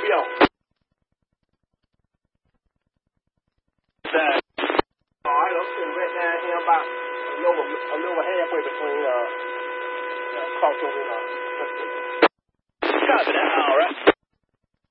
be on. Alright, I'm sitting right down here about a little halfway between crossover and Copy that, alright.